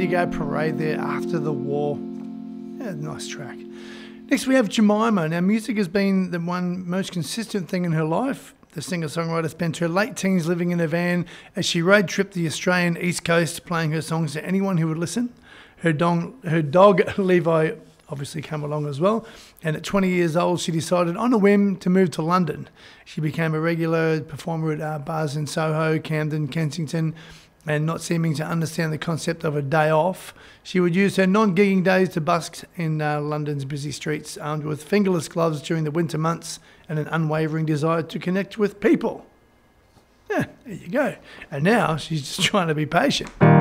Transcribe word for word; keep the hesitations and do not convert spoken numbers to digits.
Indigo Parade there, After the War. Yeah, nice track. Next we have Jemima. Now music has been the one most consistent thing in her life. The singer-songwriter spent her late teens living in a van as she road tripped the Australian East Coast, playing her songs to anyone who would listen. Her, dong, her dog, Levi, obviously came along as well. And at twenty years old, she decided on a whim to move to London. She became a regular performer at uh, bars in Soho, Camden, Kensington, and not seeming to understand the concept of a day off, she would use her non-gigging days to busk in uh, London's busy streets, armed with fingerless gloves during the winter months and an unwavering desire to connect with people. Yeah, there you go. And now she's just trying to be patient.